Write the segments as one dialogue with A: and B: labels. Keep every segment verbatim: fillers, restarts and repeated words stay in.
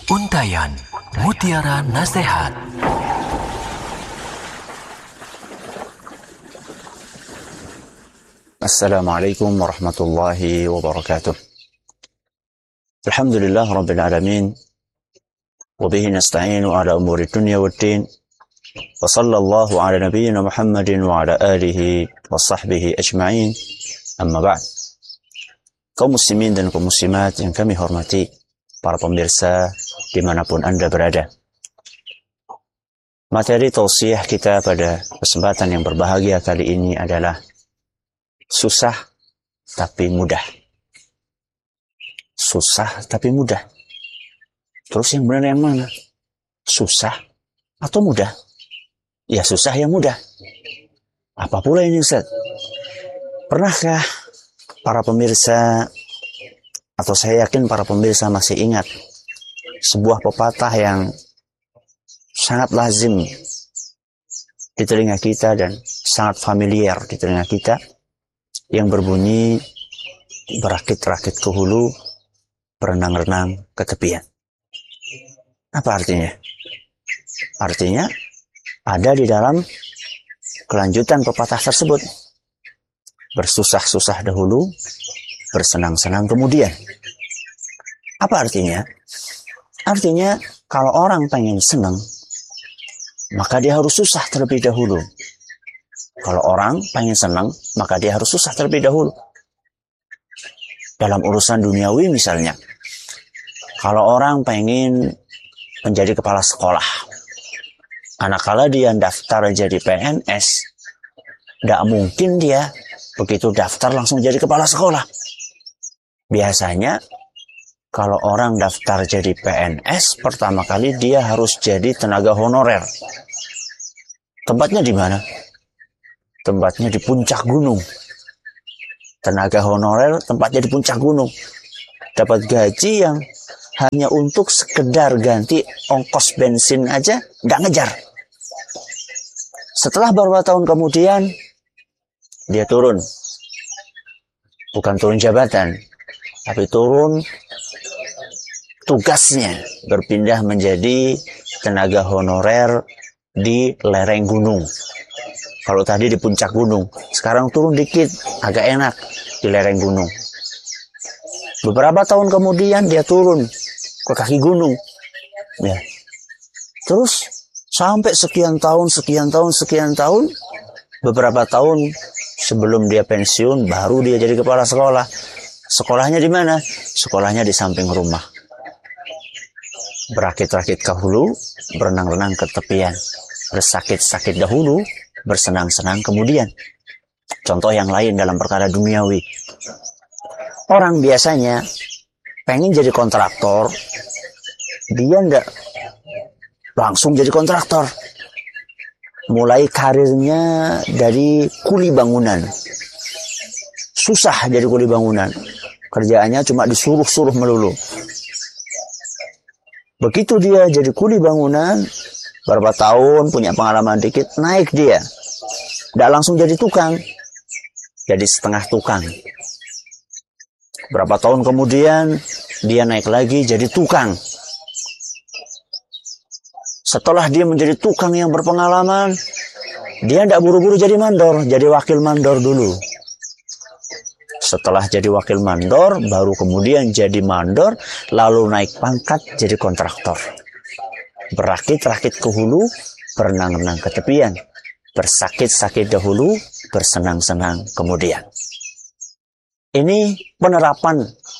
A: Untayan Mutiara Nasihat.
B: Assalamualaikum warahmatullahi wabarakatuh. Alhamdulillah Rabbil Alamin. Wabihi nasta'inu ala umuri dunya waddin. Wa sallallahu ala nabiyyina Muhammadin wa ala alihi wa sahbihi ajma'in. Amma ba'd. Kaum muslimin dan kaum muslimat yang kami hormati, para pemirsa dimanapun Anda berada. Materi tausiah kita pada kesempatan yang berbahagia kali ini adalah susah tapi mudah. Susah tapi mudah. Terus yang benar yang mana? Susah atau mudah? Ya susah yang mudah. Apa pula ini Ustaz? Pernahkah para pemirsa, atau saya yakin para pemirsa masih ingat sebuah pepatah yang sangat lazim di telinga kita dan sangat familiar di telinga kita, yang berbunyi, berakit-rakit ke hulu, berenang-renang ke tepian. Apa artinya? Artinya ada di dalam kelanjutan pepatah tersebut. Bersusah-susah dahulu, bersenang-senang kemudian. Apa artinya? Artinya kalau orang pengen senang, maka dia harus susah terlebih dahulu. Kalau orang pengen senang, maka dia harus susah terlebih dahulu. Dalam urusan duniawi misalnya, kalau orang pengen menjadi kepala sekolah, manakala dia daftar jadi P N S, tidak mungkin dia begitu daftar langsung jadi kepala sekolah. Biasanya kalau orang daftar jadi P N S, pertama kali dia harus jadi tenaga honorer. Tempatnya di mana? Tempatnya di puncak gunung. Tenaga honorer tempatnya di puncak gunung. Dapat gaji yang hanya untuk sekedar ganti ongkos bensin aja, nggak ngejar. Setelah beberapa tahun kemudian, dia turun. Bukan turun jabatan, tapi turun tugasnya, berpindah menjadi tenaga honorer di lereng gunung. Kalau tadi di puncak gunung, sekarang turun dikit, agak enak di lereng gunung. Beberapa tahun kemudian dia turun ke kaki gunung. Ya. Terus sampai sekian tahun, sekian tahun, sekian tahun, beberapa tahun sebelum dia pensiun, baru dia jadi kepala sekolah. Sekolahnya di mana? Sekolahnya di samping rumah. Berakit-rakit ke hulu, berenang-renang ke tepian. Bersakit-sakit dahulu, bersenang-senang kemudian. Contoh yang lain dalam perkara duniawi. Orang biasanya pengen jadi kontraktor, dia enggak langsung jadi kontraktor. Mulai karirnya dari kuli bangunan. Susah jadi kuli bangunan. Kerjaannya cuma disuruh-suruh melulu. Begitu dia jadi kuli bangunan, beberapa tahun punya pengalaman dikit, naik dia. Tidak langsung jadi tukang. Jadi setengah tukang. Berapa tahun kemudian, dia naik lagi jadi tukang. Setelah dia menjadi tukang yang berpengalaman, dia tidak buru-buru jadi mandor, jadi wakil mandor dulu. Setelah jadi wakil mandor, baru kemudian jadi mandor, lalu naik pangkat jadi kontraktor. Berakit-rakit ke hulu, berenang-renang ke tepian. Bersakit-sakit dahulu, bersenang-senang kemudian. Ini penerapan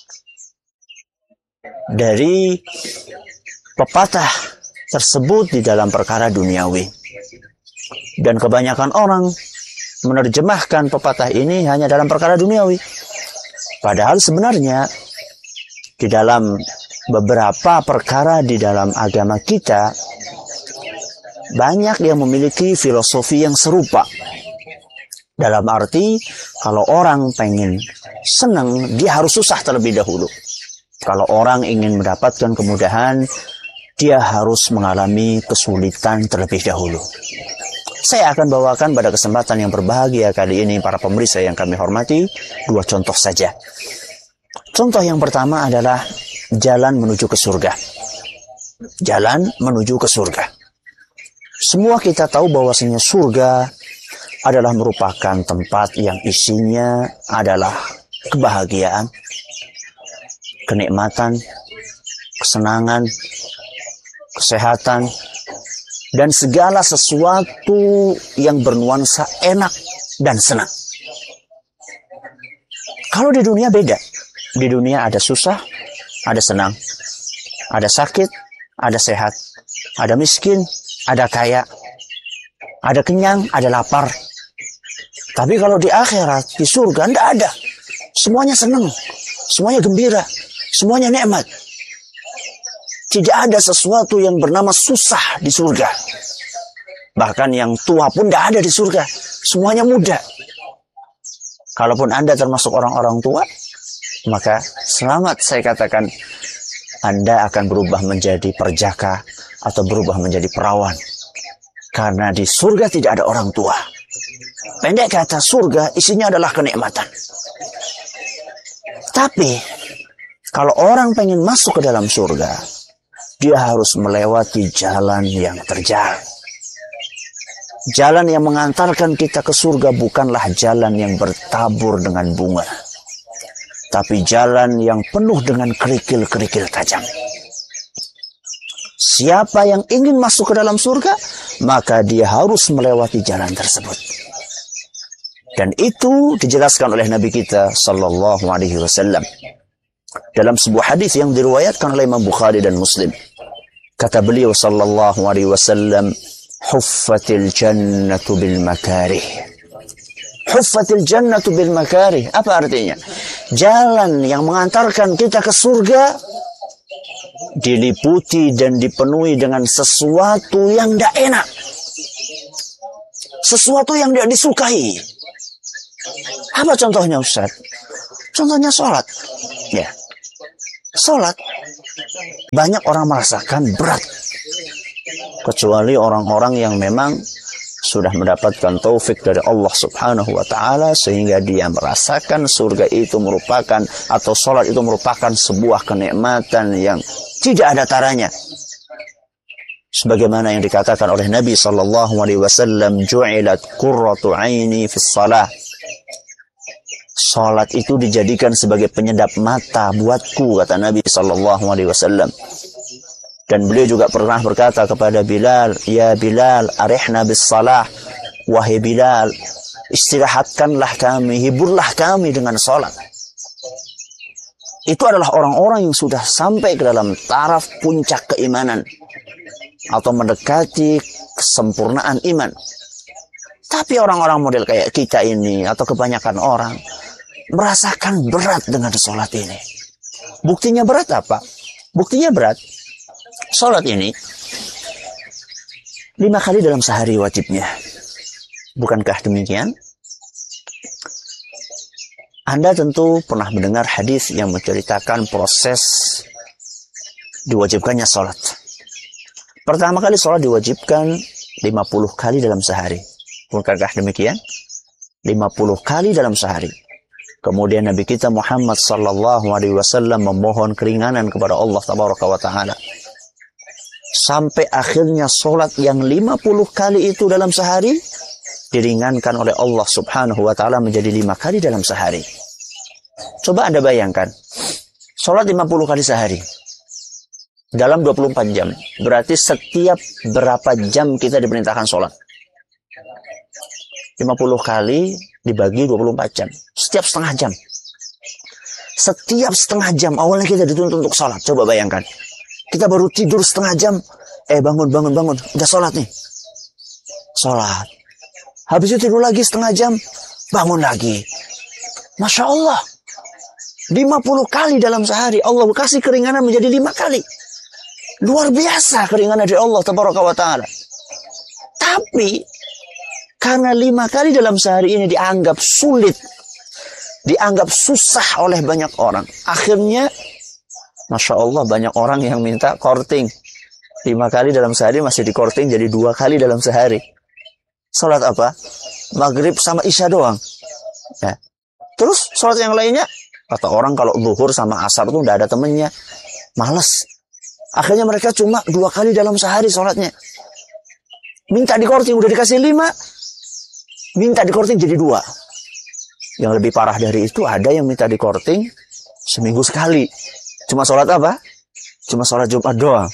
B: dari pepatah tersebut di dalam perkara duniawi. Dan kebanyakan orang menerjemahkan pepatah ini hanya dalam perkara duniawi. Padahal sebenarnya di dalam beberapa perkara di dalam agama kita, banyak yang memiliki filosofi yang serupa. Dalam arti, kalau orang pengen senang, dia harus susah terlebih dahulu. Kalau orang ingin mendapatkan kemudahan, dia harus mengalami kesulitan terlebih dahulu. Saya akan bawakan pada kesempatan yang berbahagia kali ini, para pemirsa yang kami hormati, dua contoh saja. Contoh yang pertama adalah jalan menuju ke surga. jalan menuju ke surga. Semua kita tahu bahwasanya surga adalah merupakan tempat yang isinya adalah kebahagiaan, kenikmatan, kesenangan, kesehatan, dan segala sesuatu yang bernuansa enak dan senang. Kalau di dunia beda. Di dunia ada susah, ada senang, ada sakit, ada sehat, ada miskin, ada kaya, ada kenyang, ada lapar. Tapi kalau di akhirat, di surga, tidak ada. Semuanya senang, semuanya gembira, semuanya nikmat. Tidak ada sesuatu yang bernama susah di surga. Bahkan yang tua pun tidak ada di surga. Semuanya muda. Kalaupun Anda termasuk orang-orang tua, maka selamat, saya katakan, Anda akan berubah menjadi perjaka atau berubah menjadi perawan. Karena di surga tidak ada orang tua. Pendek kata, surga isinya adalah kenikmatan. Tapi, kalau orang pengen masuk ke dalam surga, dia harus melewati jalan yang terjal. Jalan yang mengantarkan kita ke surga bukanlah jalan yang bertabur dengan bunga, tapi jalan yang penuh dengan kerikil-kerikil tajam. Siapa yang ingin masuk ke dalam surga, maka dia harus melewati jalan tersebut. Dan itu dijelaskan oleh Nabi kita sallallahu alaihi wasallam dalam sebuah hadis yang diriwayatkan oleh Imam Bukhari dan Muslim. Kata beliau sallallahu alaihi wasallam, "Huffatil jannatu bil makarih." Huffatil jannatu bil makarih. Apa artinya? Jalan yang mengantarkan kita ke surga diliputi dan dipenuhi dengan sesuatu yang tidak enak. Sesuatu yang tidak disukai. Apa contohnya, Ustaz? Contohnya sholat. Ya. Sholat. Banyak orang merasakan berat. Kecuali orang-orang yang memang sudah mendapatkan taufik dari Allah subhanahu wa ta'ala, sehingga dia merasakan surga itu merupakan, atau sholat itu merupakan sebuah kenikmatan yang tidak ada taranya. Sebagaimana yang dikatakan oleh Nabi sallallahu alaihi wasallam, "Ju'ilat qurratu 'aini fis shalah." Salat itu dijadikan sebagai penyedap mata buatku, kata Nabi sallallahu alaihi wasallam. Dan beliau juga pernah berkata kepada Bilal, "Ya Bilal, arihna bis salah." Wahai Bilal, istirahatkanlah kami, hiburlah kami dengan salat. Itu adalah orang-orang yang sudah sampai ke dalam taraf puncak keimanan atau mendekati kesempurnaan iman. Tapi orang-orang model kayak kita ini atau kebanyakan orang merasakan berat dengan sholat ini. Buktinya berat apa? Buktinya berat. Sholat ini lima kali dalam sehari wajibnya. Bukankah demikian? Anda tentu pernah mendengar hadis yang menceritakan proses diwajibkannya sholat. Pertama kali sholat diwajibkan lima puluh kali dalam sehari. Bukankah demikian? lima puluh kali dalam sehari. Kemudian Nabi kita Muhammad sallallahu alaihi wasallam memohon keringanan kepada Allah tabaraka wa taala. Sampai akhirnya sholat yang lima puluh kali itu dalam sehari diringankan oleh Allah subhanahu wa ta'ala menjadi lima kali dalam sehari. Coba Anda bayangkan, sholat lima puluh kali sehari dalam dua puluh empat jam. Berarti setiap berapa jam kita diperintahkan sholat? lima puluh kali dibagi dua puluh empat jam. Setiap setengah jam. Setiap setengah jam awalnya kita dituntut untuk sholat. Coba bayangkan. Kita baru tidur setengah jam. Eh bangun, bangun, bangun. Udah sholat nih. Sholat. Habis itu tidur lagi setengah jam. Bangun lagi. Masya Allah. lima puluh kali dalam sehari. Allah kasih keringanan menjadi lima kali. Luar biasa keringanan dari Allah tabaraka wa ta'ala. Tapi karena lima kali dalam sehari ini dianggap sulit, dianggap susah oleh banyak orang. Akhirnya, Masya Allah, banyak orang yang minta korting. Lima kali dalam sehari masih dikorting jadi dua kali dalam sehari. Sholat apa? Maghrib sama Isya doang. Ya. Terus sholat yang lainnya, kata orang kalau zuhur sama asar tuh udah ada temennya. Males. Akhirnya mereka cuma dua kali dalam sehari sholatnya. Minta dikorting, udah dikasih lima, minta dikorting jadi dua. Yang lebih parah dari itu, ada yang minta dikorting seminggu sekali. Cuma sholat apa? Cuma sholat Jumat doang.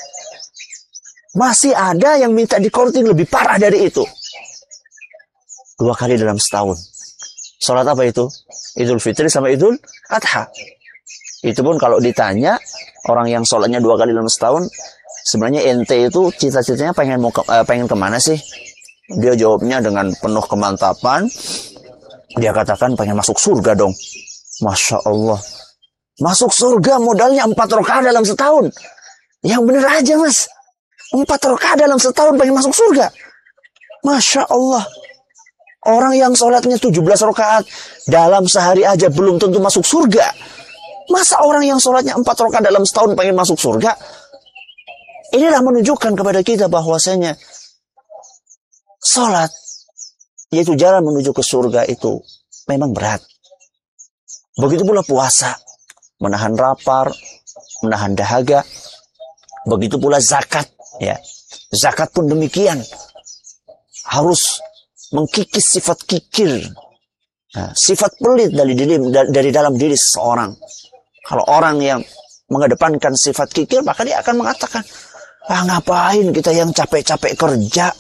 B: Masih ada yang minta dikorting lebih parah dari itu. Dua kali dalam setahun. Sholat apa itu? Idul Fitri sama Idul Adha. Itu pun kalau ditanya, orang yang sholatnya dua kali dalam setahun, sebenarnya ente itu cita-citanya pengen mau ke, uh, pengen kemana sih? Dia jawabnya dengan penuh kemantapan. Dia katakan pengen masuk surga dong. Masya Allah. Masuk surga modalnya empat rakaat dalam setahun. Yang bener aja mas. Empat rakaat dalam setahun pengen masuk surga. Masya Allah. Orang yang sholatnya tujuh belas rakaat dalam sehari aja belum tentu masuk surga. Masa orang yang sholatnya empat rakaat dalam setahun pengen masuk surga? Inilah menunjukkan kepada kita bahwasanya sholat, yaitu jalan menuju ke surga, itu memang berat. Begitu pula puasa, menahan lapar, menahan dahaga. Begitu pula zakat, ya. Zakat pun demikian. Harus mengkikis sifat kikir, nah, sifat pelit dari, diri, dari dalam diri seseorang. Kalau orang yang mengedepankan sifat kikir, maka dia akan mengatakan, ah ngapain kita yang capek-capek kerja?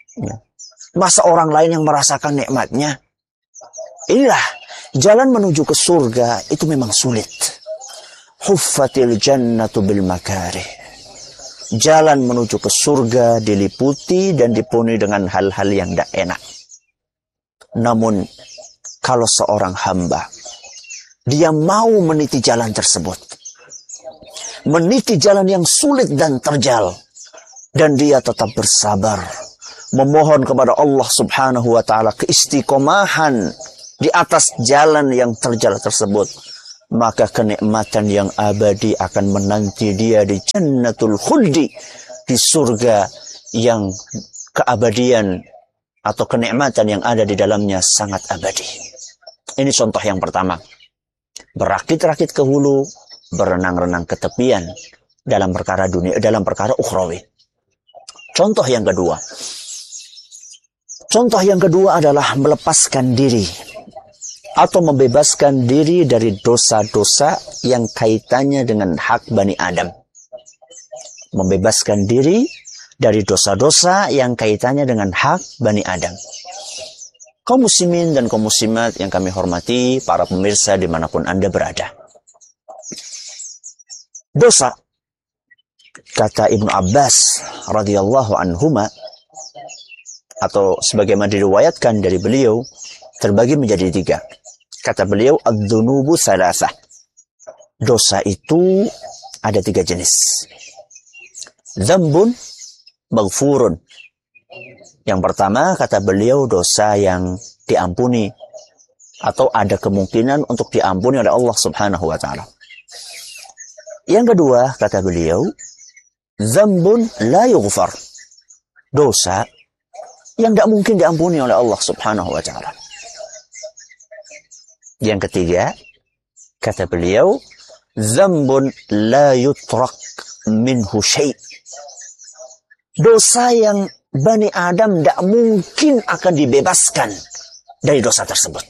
B: Masa orang lain yang merasakan nikmatnya? Inilah, jalan menuju ke surga itu memang sulit. Huffatil jannatu bil makarih. Jalan menuju ke surga diliputi dan dipenuhi dengan hal-hal yang tidak enak. Namun, kalau seorang hamba, dia mau meniti jalan tersebut, meniti jalan yang sulit dan terjal, dan dia tetap bersabar, memohon kepada Allah subhanahu wa ta'ala keistiqomahan di atas jalan yang terjal tersebut, maka kenikmatan yang abadi akan menanti dia di jannatul khuldi, di surga yang keabadian atau kenikmatan yang ada di dalamnya sangat abadi. Ini contoh yang pertama. Berakit-rakit ke hulu, berenang-renang ke tepian dalam perkara dunia, dalam perkara ukhrawi. Contoh yang kedua. Contoh yang kedua adalah melepaskan diri atau membebaskan diri dari dosa-dosa yang kaitannya dengan hak Bani Adam. Membebaskan diri dari dosa-dosa yang kaitannya dengan hak Bani Adam. Kaum muslimin dan kaum muslimat yang kami hormati, para pemirsa dimanapun Anda berada. Dosa, kata Ibnu Abbas radhiyallahu anhuma, atau sebagaimana diriwayatkan dari beliau, terbagi menjadi tiga. Kata beliau, ad-dunubu salasah. Dosa itu ada tiga jenis. Dzambun maghfurun. Yang pertama, kata beliau, dosa yang diampuni atau ada kemungkinan untuk diampuni oleh Allah subhanahu wa ta'ala. Yang kedua, kata beliau, dzambun la yughfar. Dosa yang tidak mungkin diampuni oleh Allah subhanahu wa ta'ala. Yang ketiga, kata beliau, dzambun la yutrak minhu syai'. Dosa yang Bani Adam tidak mungkin akan dibebaskan dari dosa tersebut.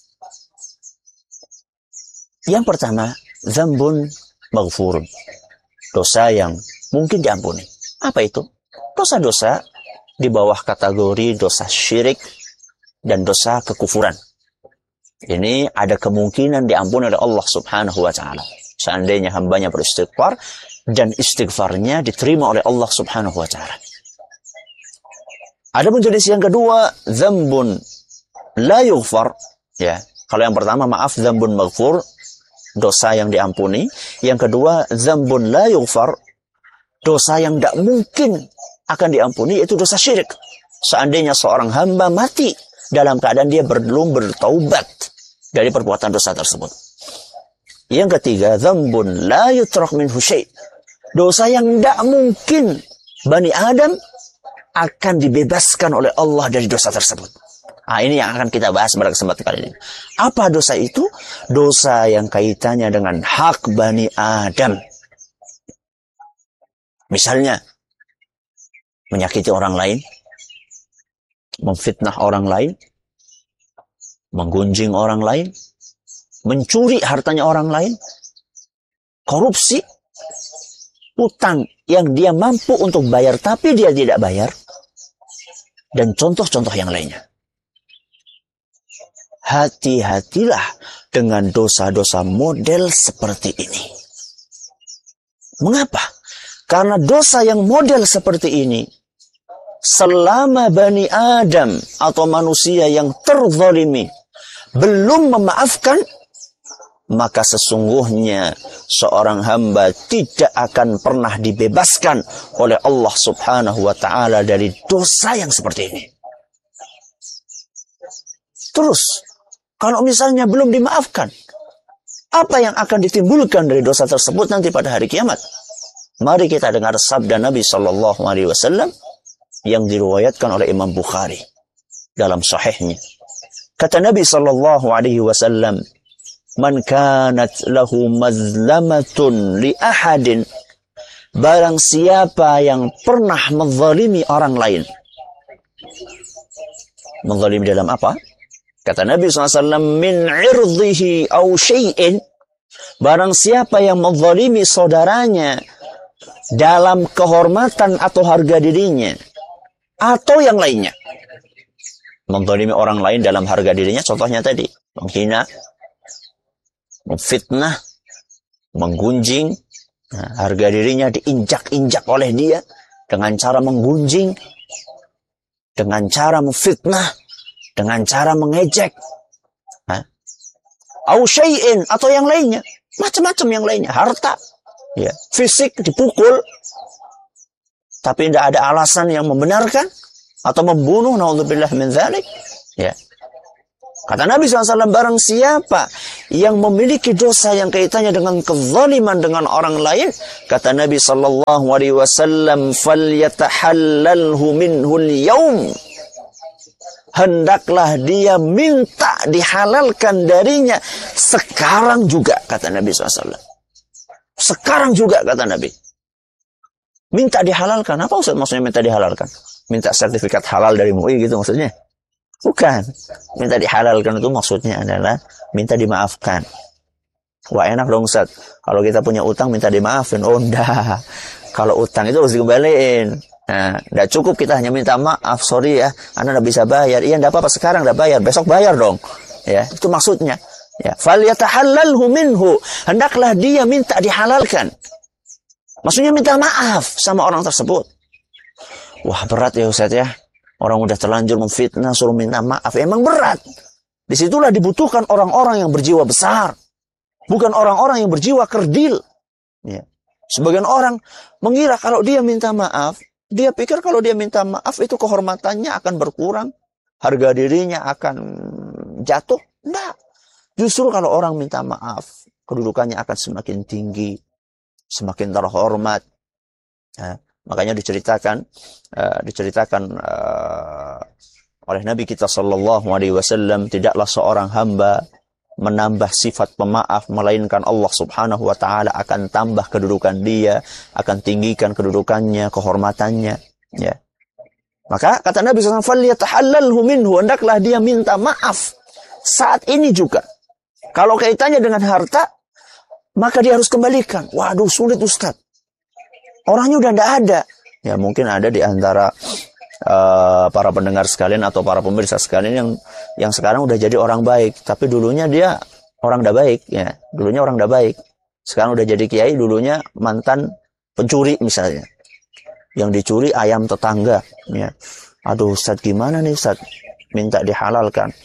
B: Yang pertama, dzambun maghfurun. Dosa yang mungkin diampuni. Apa itu? Dosa-dosa di bawah kategori dosa syirik dan dosa kekufuran. Ini ada kemungkinan diampuni oleh Allah subhanahu wa ta'ala. Seandainya hambanya beristighfar dan istighfarnya diterima oleh Allah subhanahu wa ta'ala. Ada pun jenis yang kedua, dzambun la yughfar. Ya, kalau yang pertama, maaf, dzambun maghfur, dosa yang diampuni. Yang kedua, dzambun la yughfar, dosa yang tidak mungkin akan diampuni, yaitu dosa syirik. Seandainya seorang hamba mati dalam keadaan dia belum bertaubat dari perbuatan dosa tersebut. Yang ketiga, dzambun la yutrak minhu syai'. Dosa yang tidak mungkin Bani Adam akan dibebaskan oleh Allah dari dosa tersebut. Nah, ini yang akan kita bahas pada kesempatan kali ini. Apa dosa itu? Dosa yang kaitannya dengan hak Bani Adam. Misalnya, menyakiti orang lain, memfitnah orang lain, menggunjing orang lain, mencuri hartanya orang lain, korupsi, utang yang dia mampu untuk bayar tapi dia tidak bayar, dan contoh-contoh yang lainnya. Hati-hatilah dengan dosa-dosa model seperti ini. Mengapa? Karena dosa yang model seperti ini, selama Bani Adam atau manusia yang terzalimi belum memaafkan, maka sesungguhnya seorang hamba tidak akan pernah dibebaskan oleh Allah Subhanahu wa Ta'ala dari dosa yang seperti ini. Terus, kalau misalnya belum dimaafkan, apa yang akan ditimbulkan dari dosa tersebut nanti pada hari kiamat? Mari kita dengar sabda Nabi Sallallahu Alaihi Wasallam yang diriwayatkan oleh Imam Bukhari dalam sahihnya. Kata Nabi Sallallahu Alaihi Wasallam, "Man kanat lahu mazlamatun li ahadin," barang siapa yang pernah menzalimi orang lain. Menzalimi dalam apa? Kata Nabi shallallahu alaihi wasallam, "Min irdhihi aw syai'in," barang siapa yang menzalimi saudaranya dalam kehormatan atau harga dirinya, atau yang lainnya. Menzalimi orang lain dalam harga dirinya, contohnya tadi, menghina, memfitnah, menggunjing, nah, harga dirinya diinjak-injak oleh dia dengan cara menggunjing, dengan cara memfitnah, dengan cara mengejek. Au syai'in, atau yang lainnya, macam-macam yang lainnya, harta, ya, fisik dipukul, tapi tidak ada alasan yang membenarkan, atau membunuh, naudzubillah min dzalik, ya. Kata Nabi shallallahu alaihi wasallam, barang siapa yang memiliki dosa yang kaitannya dengan kezaliman dengan orang lain, kata Nabi sallallahu alaihi wasallam, falyatahallalhu minhul yaum, hendaklah dia minta dihalalkan darinya sekarang juga, kata Nabi shallallahu alaihi wasallam. Sekarang juga, kata Nabi. Minta dihalalkan. Apa Ustaz maksudnya minta dihalalkan? Minta sertifikat halal dari M U I gitu maksudnya? Bukan. Minta dihalalkan itu maksudnya adalah minta dimaafkan. Wah, enak dong Ustaz. Kalau kita punya utang minta dimaafin. Oh enggak. Kalau utang itu harus dikembaliin. Nah, enggak cukup kita hanya minta maaf. Sorry ya, Anda enggak bisa bayar. Iya enggak apa-apa, sekarang enggak bayar. Besok bayar dong. Ya, itu maksudnya. Ya, falyatahallalhu minhu, hendaklah dia minta dihalalkan. Maksudnya minta maaf sama orang tersebut. Wah, berat ya Ustaz ya. Orang udah terlanjur memfitnah suruh minta maaf, emang berat. Disitulah dibutuhkan orang-orang yang berjiwa besar, bukan orang-orang yang berjiwa kerdil. Ya. Sebagian orang mengira kalau dia minta maaf, dia pikir kalau dia minta maaf itu kehormatannya akan berkurang, harga dirinya akan jatuh. Enggak. Justru kalau orang minta maaf, kedudukannya akan semakin tinggi, semakin terhormat. Nah, makanya diceritakan, uh, diceritakan uh, oleh Nabi kita Sallallahu Alaihi Wasallam, tidaklah seorang hamba menambah sifat pemaaf, melainkan Allah Subhanahu Wa Taala akan tambah kedudukan dia, akan tinggikan kedudukannya, kehormatannya. Ya. Maka kata Nabi shallallahu alaihi wasallam, "Falyatahallalhu minhu," hendaklah dia minta maaf saat ini juga. Kalau kaitannya dengan harta, maka dia harus kembalikan. Waduh, sulit Ustaz. Orangnya udah tidak ada. Ya mungkin ada di antara uh, para pendengar sekalian atau para pemirsa sekalian yang yang sekarang udah jadi orang baik. Tapi dulunya dia orang tidak baik. Ya, dulunya orang tidak baik. Sekarang udah jadi kiai, dulunya mantan pencuri misalnya. Yang dicuri ayam tetangga. Ya. Aduh Ustaz, gimana nih Ustaz? Minta dihalalkan.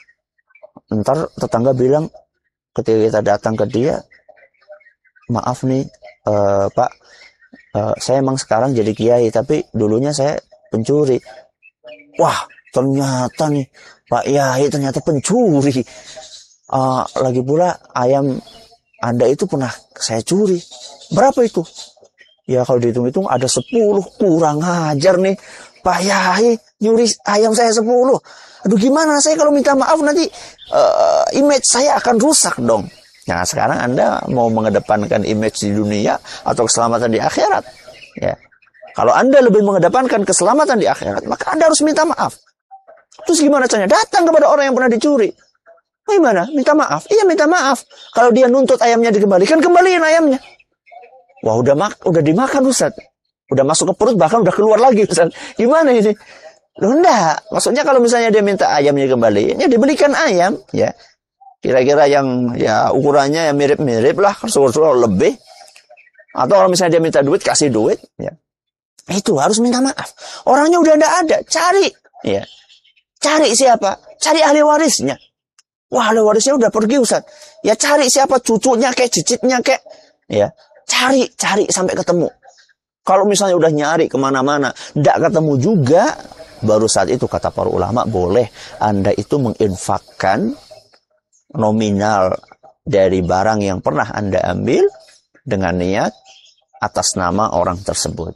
B: Ntar tetangga bilang, ketika kita datang ke dia, maaf nih uh, Pak, uh, saya emang sekarang jadi kiai, tapi dulunya saya pencuri. Wah, ternyata nih Pak Yai ternyata pencuri. Uh, lagi pula ayam Anda itu pernah saya curi. Berapa itu? Ya kalau dihitung-hitung ada sepuluh. Kurang ajar nih Pak Yai, nyuri ayam saya sepuluh. Aduh, gimana saya kalau minta maaf nanti uh, image saya akan rusak dong. Nah, sekarang Anda mau mengedepankan image di dunia atau keselamatan di akhirat? Ya. Kalau Anda lebih mengedepankan keselamatan di akhirat, maka Anda harus minta maaf. Terus gimana caranya? Datang kepada orang yang pernah dicuri. Gimana? Minta maaf? Iya, minta maaf. Kalau dia nuntut ayamnya dikembalikan, kembaliin ayamnya. Wah, udah mak udah dimakan, Ustaz. Udah masuk ke perut, bahkan udah keluar lagi, Ustaz. Gimana ini? Loh, enggak. Maksudnya kalau misalnya dia minta ayamnya kembali, ya dibelikan ayam, ya. Kira-kira yang ya ukurannya yang mirip-mirip lah, kalau lebih. Atau kalau misalnya dia minta duit, kasih duit, ya. Itu harus minta maaf. Orangnya udah enggak ada, cari, ya. Cari siapa? Cari ahli warisnya. Wah, ahli warisnya udah pergi, Ustaz. Ya cari siapa cucunya kayak cicitnya kayak, ya. Cari, cari sampai ketemu. Kalau misalnya udah nyari kemana-mana, enggak ketemu juga, baru saat itu kata para ulama, boleh Anda itu menginfakkan nominal dari barang yang pernah Anda ambil dengan niat atas nama orang tersebut.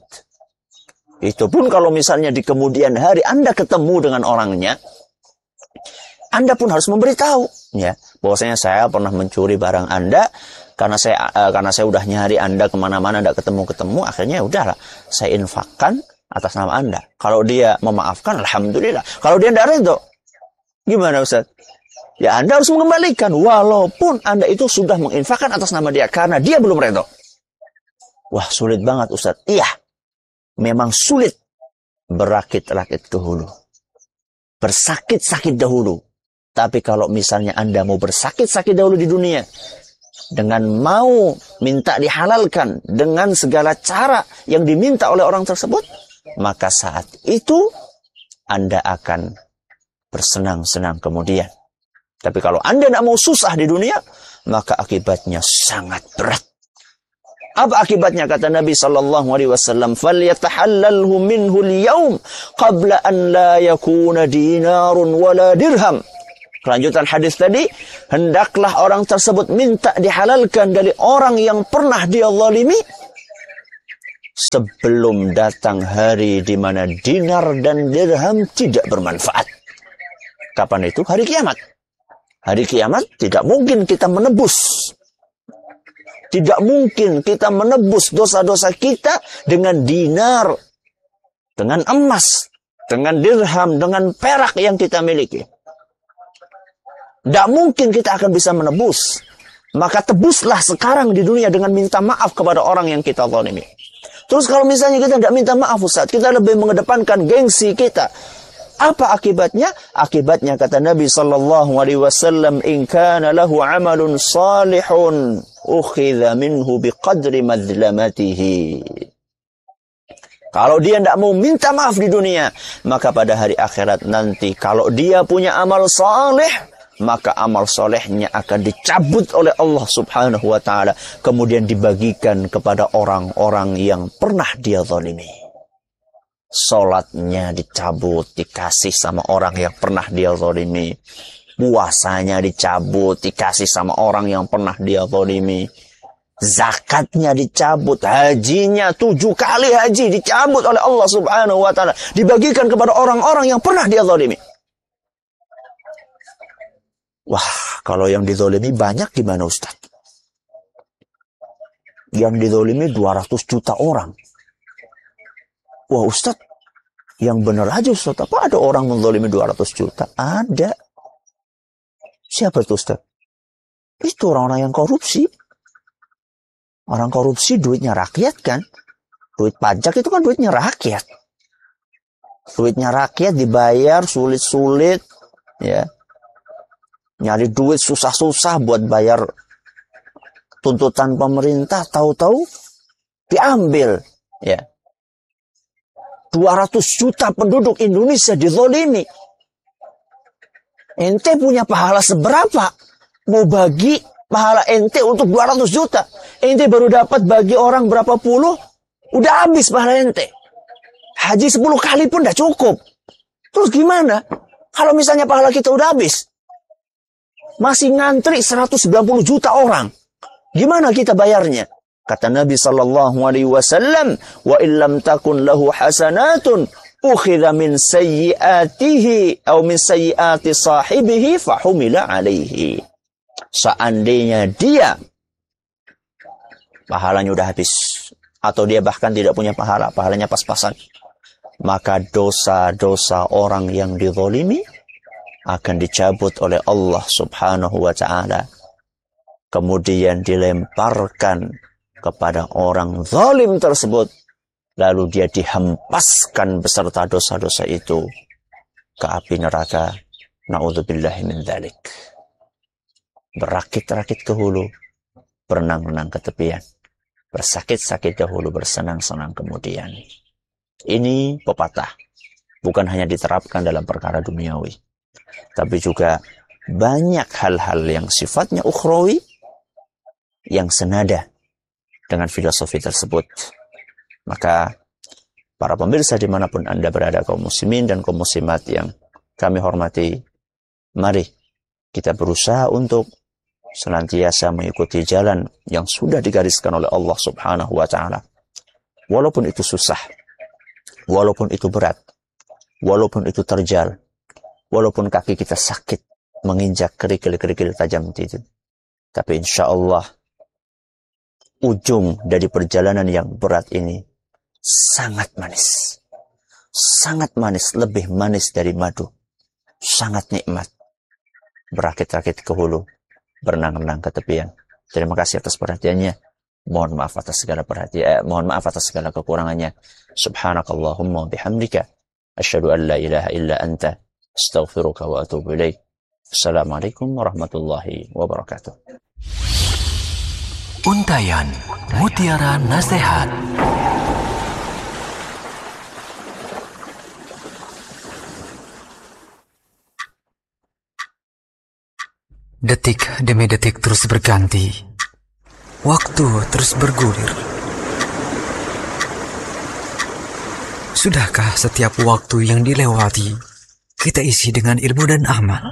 B: Itu pun kalau misalnya di kemudian hari Anda ketemu dengan orangnya, Anda pun harus memberitahu, ya, bahwasanya saya pernah mencuri barang Anda karena saya uh, karena saya udah nyari Anda kemana-mana, tidak ketemu-ketemu, akhirnya udahlah saya infakkan atas nama Anda. Kalau dia memaafkan, alhamdulillah. Kalau dia tidak ridho, gimana Ustaz? Ya Anda harus mengembalikan, walaupun Anda itu sudah menginfakkan atas nama dia karena dia belum ridho. Wah, sulit banget Ustaz. Iya. Memang sulit berakit-rakit dahulu. Bersakit-sakit dahulu. Tapi kalau misalnya Anda mau bersakit-sakit dahulu di dunia, dengan mau minta dihalalkan dengan segala cara yang diminta oleh orang tersebut, maka saat itu Anda akan bersenang-senang kemudian. Tapi kalau Anda tidak mau susah di dunia, maka akibatnya sangat berat. Apa akibatnya? Kata Nabi sallallahu alaihi wasallam, "Falyatahallalhu minhu al-yawm qabla an la yakuna dinarun wala dirham." Kelanjutan hadis tadi, hendaklah orang tersebut minta dihalalkan dari orang yang pernah dia zalimi sebelum datang hari di mana dinar dan dirham tidak bermanfaat. Kapan itu? Hari kiamat. Hari kiamat tidak mungkin kita menebus. Tidak mungkin kita menebus dosa-dosa kita dengan dinar, dengan emas, dengan dirham, dengan perak yang kita miliki. Tidak mungkin kita akan bisa menebus. Maka tebuslah sekarang di dunia dengan minta maaf kepada orang yang kita zalimi. Terus kalau misalnya kita tidak minta maaf Ustaz, kita lebih mengedepankan gengsi kita. Apa akibatnya? Akibatnya kata Nabi sallallahu alaihi wasallam, "In kana lahu 'amalun salihun, ukhidha minhu biqadri madlamatihi." Kalau dia tidak mau minta maaf di dunia, maka pada hari akhirat nanti kalau dia punya amal saleh, maka amal solehnya akan dicabut oleh Allah subhanahu wa ta'ala, kemudian dibagikan kepada orang-orang yang pernah dia zalimi. Salatnya dicabut, dikasih sama orang yang pernah dia zalimi. Puasanya dicabut, dikasih sama orang yang pernah dia zalimi. Zakatnya dicabut, hajinya tujuh kali haji dicabut oleh Allah subhanahu wa ta'ala, dibagikan kepada orang-orang yang pernah dia zalimi. Wah, kalau yang dizalimi banyak gimana Ustaz? Yang dizalimi dua ratus juta orang. Wah Ustaz, yang benar aja Ustaz, apa ada orang menzalimi dua ratus juta? Ada. Siapa itu Ustaz? Itu orang-orang yang korupsi. Orang korupsi duitnya rakyat kan? Duit pajak itu kan duitnya rakyat. Duitnya rakyat dibayar sulit-sulit, ya. Nyari duit susah-susah buat bayar tuntutan pemerintah, tahu-tahu diambil, ya. dua ratus juta penduduk Indonesia dizalimi. Ente punya pahala seberapa? Mau bagi pahala ente untuk dua ratus juta. Ente baru dapat bagi orang berapa puluh, udah habis pahala ente. Haji sepuluh kali pun udah cukup. Terus gimana? Kalau misalnya pahala kita udah habis, masih ngantri seratus sembilan puluh juta orang. Gimana kita bayarnya? Kata Nabi sallallahu alaihi wasallam, "Wa illam takun lahu hasanatun, ukhidha min sayyiatihi atau min sayyiati sahibihi fahumila alaihi." Seandainya dia pahalanya udah habis, atau dia bahkan tidak punya pahala, pahalanya pas-pasan, maka dosa-dosa orang yang dizalimi akan dicabut oleh Allah Subhanahu wa ta'ala, kemudian dilemparkan kepada orang zalim tersebut, lalu dia dihempaskan beserta dosa-dosa itu ke api neraka. Na'udzubillahi min dzalik. Berakit-rakit ke hulu, berenang-renang ke tepian. Bersakit-sakit dahulu, bersenang-senang kemudian. Ini pepatah. Bukan hanya diterapkan dalam perkara duniawi, tapi juga banyak hal-hal yang sifatnya ukhrawi yang senada dengan filosofi tersebut. Maka para pemirsa dimanapun Anda berada, kaum muslimin dan kaum muslimat yang kami hormati, mari kita berusaha untuk senantiasa mengikuti jalan yang sudah digariskan oleh Allah Subhanahu wa ta'ala. Walaupun itu susah, walaupun itu berat, walaupun itu terjal, walaupun kaki kita sakit menginjak kerikil-kerikil tajam itu. Tapi insya Allah ujung dari perjalanan yang berat ini sangat manis. Sangat manis, lebih manis dari madu. Sangat nikmat. Berakit-rakit ke hulu, berenang-renang ke tepian. Terima kasih atas perhatiannya. Mohon maaf atas segala perhatian, eh, mohon maaf atas segala kekurangannya. Subhanakallahumma bihamdika asyhadu an la ilaha illa anta astaghfiruka wa atubu ilaik. Assalamualaikum warahmatullahi wabarakatuh.
A: Untayan Mutiara Nasihat. Detik demi detik terus berganti. Waktu terus bergulir. Sudahkah setiap waktu yang dilewati kita isi dengan ilmu dan amal?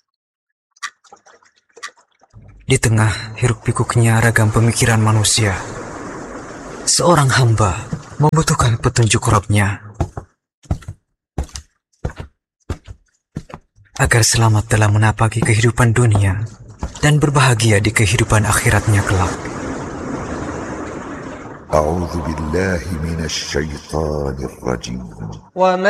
A: Di tengah hiruk-pikuknya ragam pemikiran manusia, seorang hamba membutuhkan petunjuk Rabb-Nya agar selamat dalam menapaki kehidupan dunia dan berbahagia di kehidupan akhiratnya kelak.
C: A'udzu billahi minasy syaithanir rajim.
D: Wa